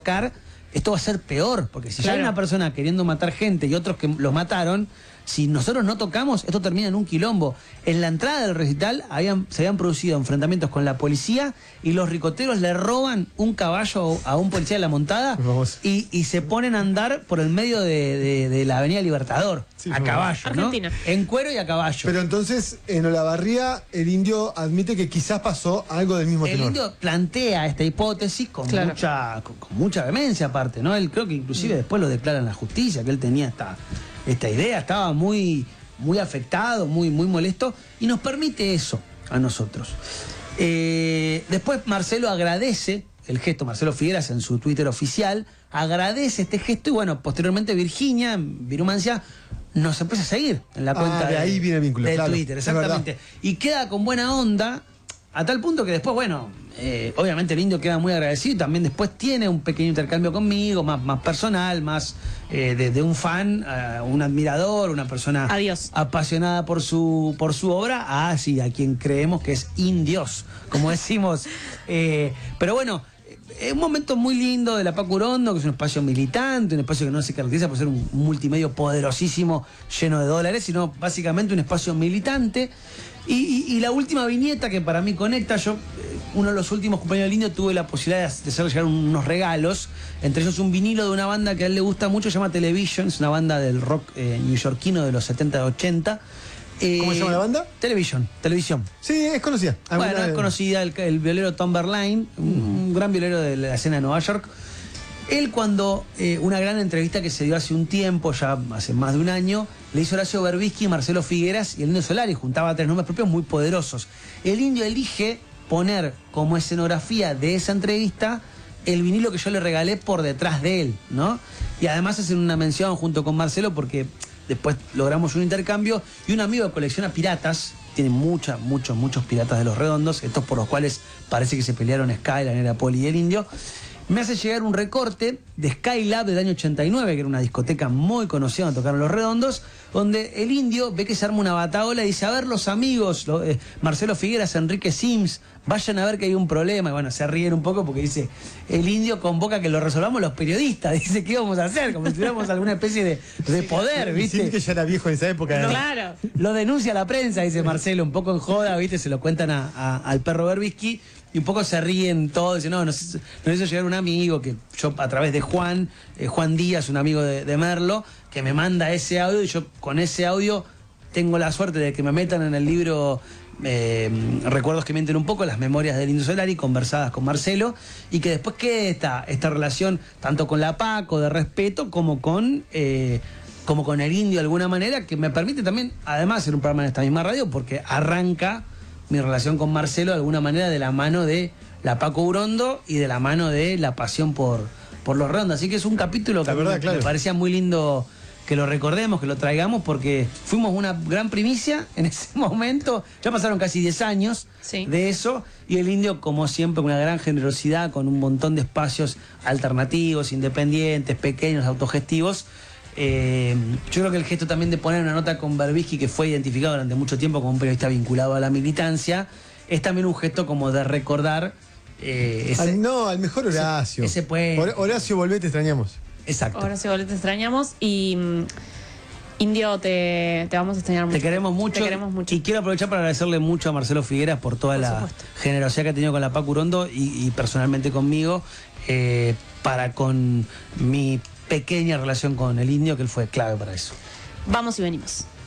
esto va a ser peor, porque si ya hay una persona queriendo matar gente y otros que los mataron, si nosotros no tocamos, esto termina en un quilombo. En la entrada del recital se habían producido enfrentamientos con la policía y los ricoteros le roban un caballo a un policía de la montada y se ponen a andar por el medio de la Avenida Libertador, a caballo, Argentina, ¿no? En cuero y a caballo. Pero entonces, en Olavarría, el indio admite que quizás pasó algo del mismo tenor. El indio plantea esta hipótesis con mucha vehemencia aparte, ¿no? Él creo que inclusive después lo declara en la justicia, que él tenía esta idea, estaba muy afectado, muy molesto, y nos permite eso a nosotros. Después Marcelo agradece el gesto, Marcelo Figueras en su Twitter oficial, agradece este gesto y bueno, posteriormente Virginia, Virumancia, nos empieza a seguir en la cuenta de ahí viene el vínculo, de Twitter, exactamente. Y queda con buena onda, a tal punto que después, bueno, obviamente el indio queda muy agradecido y también después tiene un pequeño intercambio conmigo, más personal, más de un fan, un admirador, una persona apasionada por su obra, a quien creemos que es indios, como decimos. Pero bueno, es un momento muy lindo de la Paco Urondo, que es un espacio militante, un espacio que no se caracteriza por ser un multimedio poderosísimo lleno de dólares, sino básicamente un espacio militante. Y la última viñeta que para mí conecta, uno de los últimos compañeros del indio tuve la posibilidad de hacerle llegar unos regalos, entre ellos un vinilo de una banda que a él le gusta mucho, se llama Television, es una banda del rock neoyorquino de los 70 y 80. ¿Cómo se llama la banda? Televisión. Sí, es conocida. Bueno, es conocida, el violero Tom Verlaine, un gran violero de la escena de Nueva York. Él cuando, una gran entrevista que se dio hace un tiempo, ya hace más de un año, le hizo Horacio Berbisky, Marcelo Figueras y el Indio Solari, juntaba 3 nombres propios muy poderosos. El indio elige poner como escenografía de esa entrevista el vinilo que yo le regalé por detrás de él, ¿no? Y además hacen una mención junto con Marcelo porque después logramos un intercambio y un amigo que colecciona piratas, tiene muchos piratas de los Redondos, estos por los cuales parece que se pelearon Sky, la Negra Poli y el indio, me hace llegar un recorte de Skylab del año 89, que era una discoteca muy conocida donde tocaron los Redondos, donde el indio ve que se arma una bataola y dice, a ver los amigos, Marcelo Figueras, Enrique Sims, vayan a ver que hay un problema. Y bueno, se ríen un poco porque dice, el indio convoca que lo resolvamos los periodistas, dice, ¿qué íbamos a hacer? Como si tuviéramos alguna especie de poder, ¿viste? Sí, que ya era viejo en esa época. No, claro. Lo denuncia la prensa, dice Marcelo, un poco en joda, ¿viste? Se lo cuentan al perro Berbisky. Y un poco se ríen todos, dicen, nos hizo llegar un amigo que yo a través de Juan Díaz, un amigo de Merlo, que me manda ese audio y yo con ese audio tengo la suerte de que me metan en el libro Recuerdos que mienten un poco, las memorias del Indio Solari, conversadas con Marcelo, y que después quede esta relación tanto con la Paco de respeto como con el indio de alguna manera, que me permite también, además, hacer un programa en esta misma radio, porque arranca mi relación con Marcelo de alguna manera de la mano de la Paco Urondo y de la mano de la pasión por los Redondos. Así que es un capítulo que me parecía muy lindo que lo recordemos, que lo traigamos, porque fuimos una gran primicia en ese momento. Ya pasaron casi 10 años de eso, y el indio, como siempre, con una gran generosidad, con un montón de espacios alternativos, independientes, pequeños, autogestivos. Yo creo que el gesto también de poner una nota con Berbisky, que fue identificado durante mucho tiempo como un periodista vinculado a la militancia, es también un gesto como de recordar al mejor Horacio. Ese Horacio, volvé, te extrañamos. Exacto. Horacio, volvé, te extrañamos. Y indio, te vamos a extrañar mucho. Te queremos mucho. Y quiero aprovechar para agradecerle mucho a Marcelo Figueras por toda la generosidad que ha tenido con la Paco Urondo y personalmente conmigo, para con mi pequeña relación con el indio, que él fue clave para eso. Vamos y venimos.